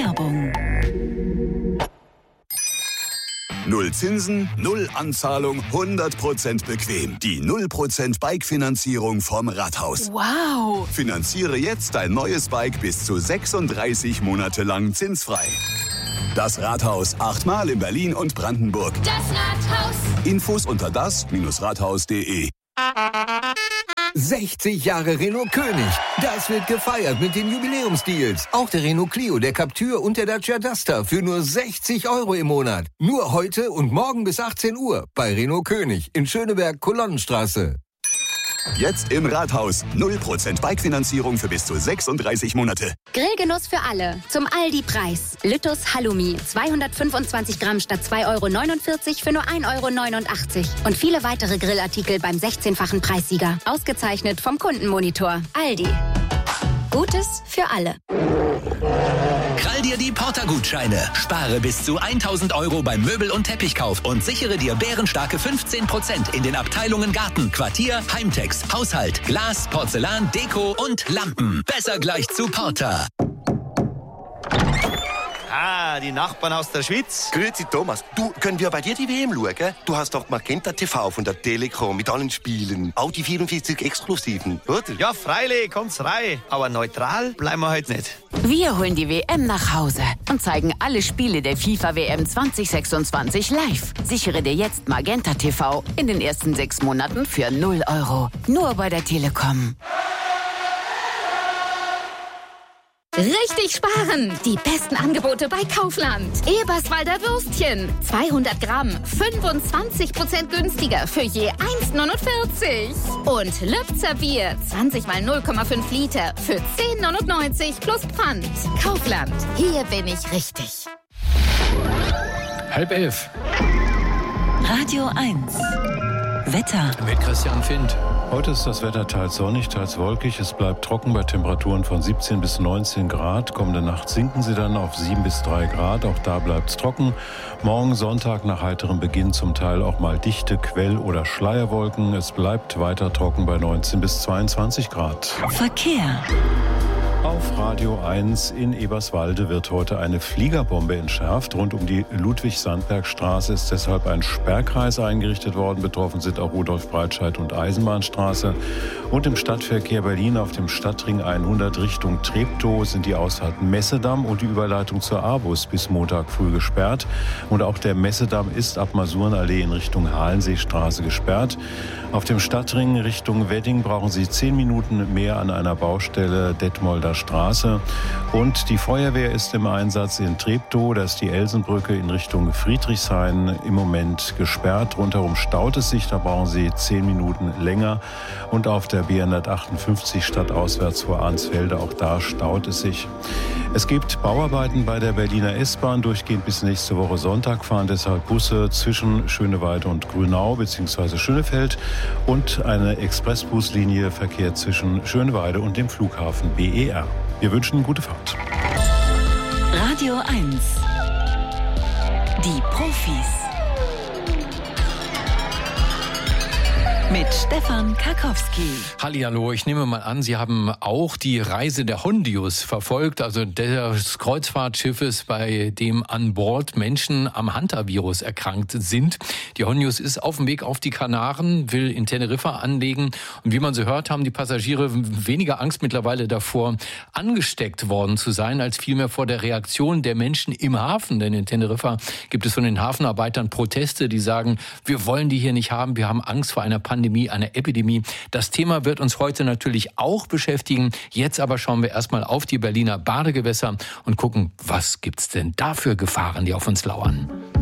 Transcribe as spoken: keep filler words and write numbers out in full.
Werbung. Null Zinsen, null Anzahlung, hundert Prozent bequem. Die null Prozent Bike-Finanzierung vom Rathaus. Wow! Finanziere jetzt dein neues Bike bis zu sechsunddreißig Monate lang zinsfrei. Das Rathaus, achtmal in Berlin und Brandenburg. Das Rathaus. Infos unter das Rathaus punkt de. sechzig Jahre Renault König. Das wird gefeiert mit den Jubiläumsdeals. Auch der Renault Clio, der Captur und der Dacia Duster für nur sechzig Euro im Monat. Nur heute und morgen bis achtzehn Uhr bei Renault König in Schöneberg-Kolonnenstraße. Jetzt im Rathaus. null Prozent Bike-Finanzierung für bis zu sechsunddreißig Monate. Grillgenuss für alle. Zum Aldi-Preis. Lüttus Halloumi. zweihundertfünfundzwanzig Gramm statt zwei Euro neunundvierzig für nur ein Euro neunundachtzig. Und viele weitere Grillartikel beim sechzehnfachen Preissieger. Ausgezeichnet vom Kundenmonitor. Aldi. Gutes für alle. Krall dir die Porter-Gutscheine. Spare bis zu tausend Euro beim Möbel- und Teppichkauf und sichere dir bärenstarke fünfzehn Prozent in den Abteilungen Garten, Quartier, Heimtex, Haushalt, Glas, Porzellan, Deko und Lampen. Besser gleich zu Porter. Ah, die Nachbarn aus der Schweiz. Grüezi Thomas, du, können wir bei dir die W M schauen? Du hast doch Magenta T V von der Telekom mit allen Spielen. Auch die vierundvierzig Exklusiven, oder? Ja, freilich, kommt's rein. Aber neutral bleiben wir heute nicht. Wir holen die W M nach Hause und zeigen alle Spiele der FIFA W M zwanzig sechsundzwanzig live. Sichere dir jetzt Magenta T V in den ersten sechs Monaten für null Euro. Nur bei der Telekom. Richtig sparen! Die besten Angebote bei Kaufland. Eberswalder Würstchen. zweihundert Gramm. fünfundzwanzig Prozent günstiger für je eins neunundvierzig. Und Lübzer Bier. zwanzig mal null Komma fünf Liter für zehn neunundneunzig plus Pfand. Kaufland. Hier bin ich richtig. Halb elf. Radio eins. Wetter. Mit Christian Findt. Heute ist das Wetter teils sonnig, teils wolkig. Es bleibt trocken bei Temperaturen von siebzehn bis neunzehn Grad. Kommende Nacht sinken sie dann auf sieben bis drei Grad. Auch da bleibt es trocken. Morgen Sonntag nach heiterem Beginn zum Teil auch mal dichte Quell- oder Schleierwolken. Es bleibt weiter trocken bei neunzehn bis zweiundzwanzig Grad. Verkehr. Auf Radio eins in Eberswalde wird heute eine Fliegerbombe entschärft. Rund um die Ludwig-Sandberg-Straße ist deshalb ein Sperrkreis eingerichtet worden. Betroffen sind auch Rudolf-Breitscheid und Eisenbahnstraße. Und im Stadtverkehr Berlin auf dem Stadtring hundert Richtung Treptow sind die Ausfahrten Messedamm und die Überleitung zur Arbus bis Montag früh gesperrt. Und auch der Messedamm ist ab Masurenallee in Richtung Halenseestraße gesperrt. Auf dem Stadtring Richtung Wedding brauchen Sie zehn Minuten mehr an einer Baustelle Detmolder Straße. Und die Feuerwehr ist im Einsatz in Treptow. Da ist die Elsenbrücke in Richtung Friedrichshain im Moment gesperrt. Rundherum staut es sich, da brauchen Sie zehn Minuten länger. Und auf der B hundertachtundfünfzig stadtauswärts vor Arnsfelde, auch da staut es sich. Es gibt Bauarbeiten bei der Berliner S-Bahn. Durchgehend bis nächste Woche Sonntag fahren deshalb Busse zwischen Schöneweide und Grünau bzw. Schönefeld. Und eine Expressbuslinie verkehrt zwischen Schöneweide und dem Flughafen B E R. Wir wünschen Ihnen gute Fahrt. Radio eins. Die Profis. Mit Stefan Karkowski. Hallihallo, ich nehme mal an, Sie haben auch die Reise der Hondius verfolgt, also des Kreuzfahrtschiffes, bei dem an Bord Menschen am Hantavirus erkrankt sind. Die Hondius ist auf dem Weg auf die Kanaren, will in Teneriffa anlegen. Und wie man so hört, haben die Passagiere weniger Angst mittlerweile davor, angesteckt worden zu sein, als vielmehr vor der Reaktion der Menschen im Hafen. Denn in Teneriffa gibt es von den Hafenarbeitern Proteste, die sagen, wir wollen die hier nicht haben, wir haben Angst vor einer Pandemie. Pandemie, einer Epidemie. Das Thema wird uns heute natürlich auch beschäftigen. Jetzt aber schauen wir erstmal auf die Berliner Badegewässer und gucken, was gibt's denn da für Gefahren, die auf uns lauern.